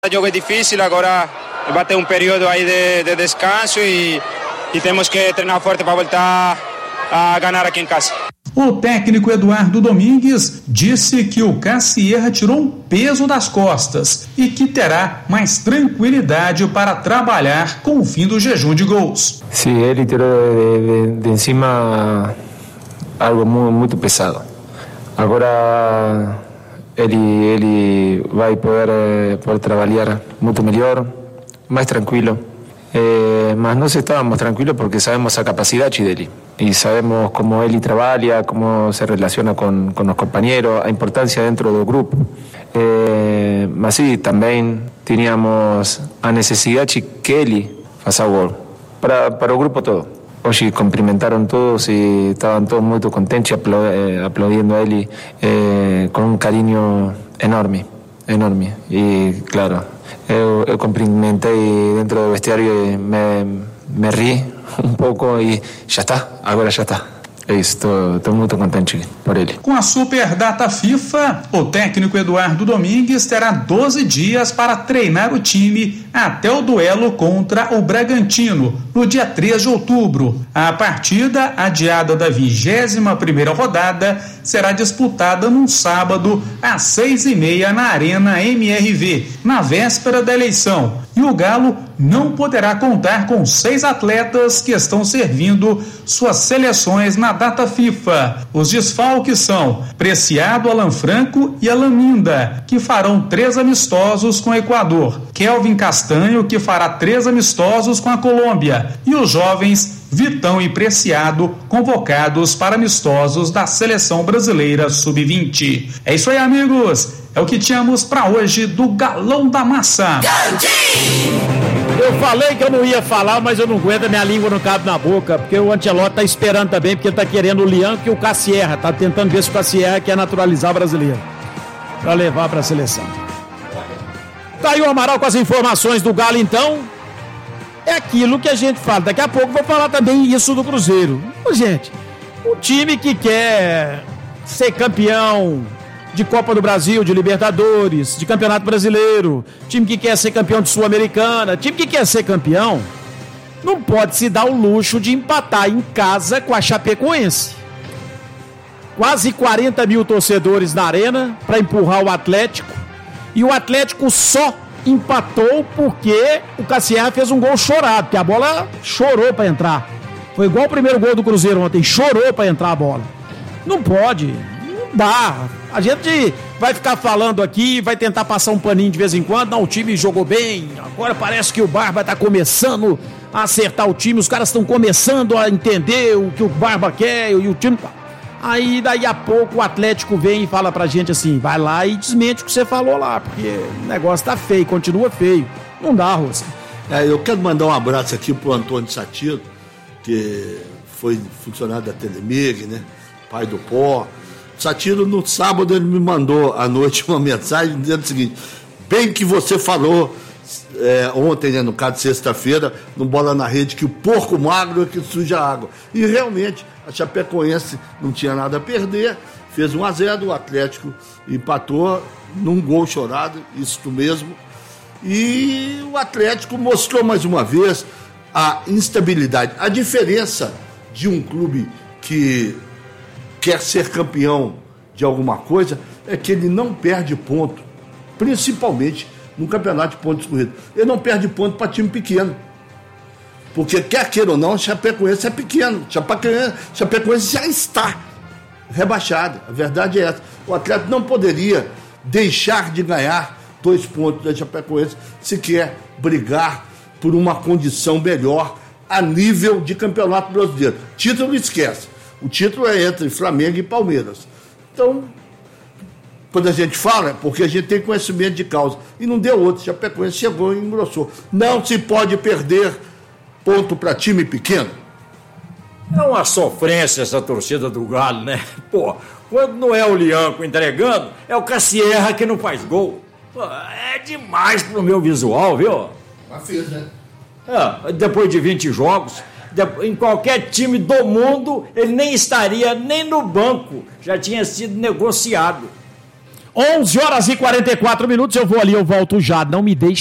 O jogo é difícil, agora vai ter um período aí de descanso e temos que treinar forte para voltar a ganhar aqui em casa. O técnico Eduardo Domingues disse que o Cassierra tirou um peso das costas e que terá mais tranquilidade para trabalhar com o fim do jejum de gols. Sim, ele tirou de cima algo muito pesado. Agora ele vai poder trabalhar muito melhor, mais tranquilo. Mas nós estávamos tranquilos porque sabemos a capacidade dele e sabemos como ele trabalha, como se relaciona com os companheiros, a importância dentro do grupo. Mas sim, também tínhamos a necessidade que ele faça o gol para o grupo todo. Hoje cumprimentaram todos e estavam todos muito contentes, aplaudindo a ele com um carinho enorme. E claro, eu cumprimentei dentro do vestiário e me ri um pouco e agora já está. É isso, estou muito contente por ele. Com a Super Data FIFA, o técnico Eduardo Domingues terá 12 dias para treinar o time até o duelo contra o Bragantino, no dia 3 de outubro. A partida, adiada da 21ª rodada, será disputada num sábado às 6h30 na Arena MRV, na véspera da eleição. E o Galo não poderá contar com 6 atletas que estão servindo suas seleções na data FIFA. Os desfalques são Preciado, Alan Franco e Alan Minda, que farão 3 amistosos com o Equador. Kelvin Castanho, que fará 3 amistosos com a Colômbia. E os jovens Vitão e Preciado, convocados para amistosos da Seleção Brasileira Sub-20. É isso aí, amigos. É o que tínhamos para hoje do Galão da Massa. Eu falei que eu não ia falar, mas eu não aguento, minha língua não cabe na boca, porque o Ancelotti tá esperando também, porque ele tá querendo o Lianco e o Cassierra, tá tentando ver se o Cassierra quer naturalizar brasileiro, para levar para a seleção. Tá aí o Amaral com as informações do Galo, então. É aquilo que a gente fala. Daqui a pouco vou falar também isso do Cruzeiro. Ô, gente, o time que quer ser campeão de Copa do Brasil, de Libertadores, de Campeonato Brasileiro, time que quer ser campeão de Sul-Americana, time que quer ser campeão, não pode se dar o luxo de empatar em casa com a Chapecoense. Quase 40 mil torcedores na arena para empurrar o Atlético, e o Atlético só empatou porque o Cassierra fez um gol chorado, porque a bola chorou para entrar. Foi igual o primeiro gol do Cruzeiro ontem, chorou para entrar a bola. Não pode, não dá. A gente vai ficar falando aqui, vai tentar passar um paninho de vez em quando. Não, o time jogou bem, agora parece que o Barba tá começando a acertar o time, os caras estão começando a entender o que o Barba quer e o time... Aí, daí a pouco, o Atlético vem e fala pra gente assim, vai lá e desmente o que você falou lá, porque o negócio tá feio, continua feio. Não dá, Rosca. Eu quero mandar um abraço aqui pro Antônio Satiro, que foi funcionário da Telemig, né? Pai do Pó. Satiro, no sábado, ele me mandou à noite uma mensagem dizendo o seguinte: bem que você falou ontem, né, no caso de sexta-feira, no Bola na Rede, que o porco magro é que suja a água. E realmente, a Chapecoense não tinha nada a perder, fez 1-0, o Atlético empatou num gol chorado, isso mesmo. E o Atlético mostrou mais uma vez a instabilidade. A diferença de um clube que quer ser campeão de alguma coisa é que ele não perde ponto, principalmente no campeonato de pontos corridos. Ele não perde ponto para time pequeno. Porque, quer queira ou não, Chapecoense é pequeno. Chapecoense já está rebaixado. A verdade é essa. O Atlético não poderia deixar de ganhar 2 pontos da Chapecoense se quer brigar por uma condição melhor a nível de campeonato brasileiro. Título esquece. O título é entre Flamengo e Palmeiras. Então, quando a gente fala, é porque a gente tem conhecimento de causa. E não deu outro. Chapecoense chegou e engrossou. Não se pode perder ponto para time pequeno. É uma sofrência essa torcida do Galo, né? Pô, quando não é o Lianco entregando, é o Cassierra que não faz gol. Pô, é demais pro meu visual, viu? Mas fez, né? Depois de 20 jogos, em qualquer time do mundo, ele nem estaria nem no banco. Já tinha sido negociado. 11 horas e 44 minutos, eu vou ali, eu volto já. Não me deixe